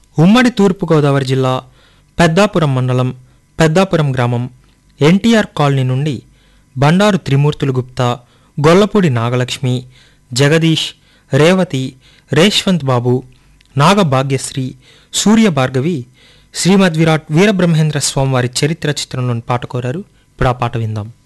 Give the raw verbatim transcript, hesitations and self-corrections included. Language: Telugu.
ఉమ్మడి తూర్పుగోదావరి జిల్లా పెద్దాపురం మండలం పెద్దాపురం గ్రామం ఎన్టీఆర్ కాలనీ నుండి బండారు త్రిమూర్తులు గుప్తా, గొల్లపూడి నాగలక్ష్మి, జగదీష్, రేవతి, రేష్వంత్ బాబు, నాగభాగ్యశ్రీ, సూర్య భార్గవి శ్రీమద్ విరాట్ వీరబ్రహ్మేంద్ర స్వామివారి చరిత్ర చిత్రంలోని పాట కోరారు. ఇప్పుడు ఆ పాట విందాం.